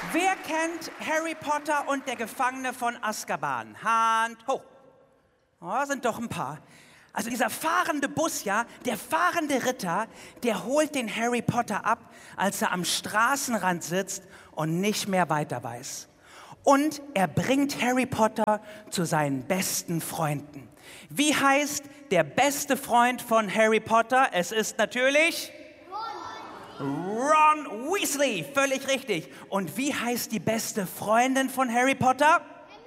Wer kennt Harry Potter und der Gefangene von Azkaban? Hand hoch. Oh, sind doch ein paar. Also dieser fahrende Bus, ja, der fahrende Ritter, der holt den Harry Potter ab, als er am Straßenrand sitzt und nicht mehr weiter weiß. Und er bringt Harry Potter zu seinen besten Freunden. Wie heißt der beste Freund von Harry Potter? Es ist natürlich Ron Weasley, völlig richtig. Und wie heißt die beste Freundin von Harry Potter?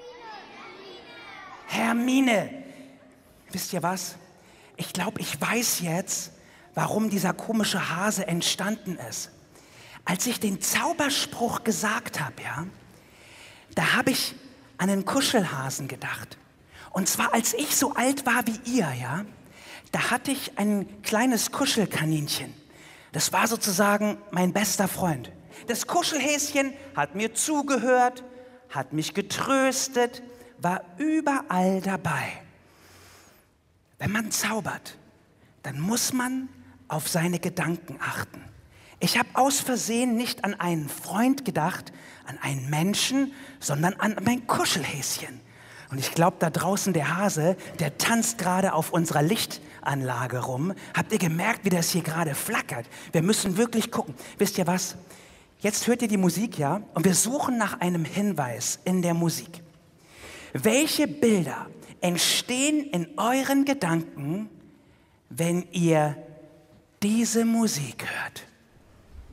Hermine. Wisst ihr was? Ich glaube, ich weiß jetzt, warum dieser komische Hase entstanden ist. Als ich den Zauberspruch gesagt habe, ja, da habe ich an einen Kuschelhasen gedacht. Und zwar, als ich so alt war wie ihr, ja, da hatte ich ein kleines Kuschelkaninchen. Das war sozusagen mein bester Freund. Das Kuschelhäschen hat mir zugehört, hat mich getröstet, war überall dabei. Wenn man zaubert, dann muss man auf seine Gedanken achten. Ich habe aus Versehen nicht an einen Freund gedacht, an einen Menschen, sondern an mein Kuschelhäschen. Und ich glaube, da draußen der Hase, der tanzt gerade auf unserer Lichtanlage rum. Habt ihr gemerkt, wie das hier gerade flackert? Wir müssen wirklich gucken. Wisst ihr was? Jetzt hört ihr die Musik, ja? Und wir suchen nach einem Hinweis in der Musik. Welche Bilder entstehen in euren Gedanken, wenn ihr diese Musik hört?